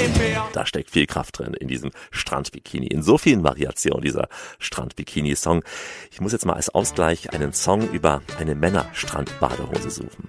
dem Meer. Da steckt viel Kraft drin in diesem Strandbikini, in so vielen Variationen dieser Strandbikini-Song. Ich muss jetzt mal als Ausgleich einen Song über eine Männerstrandbadehose suchen.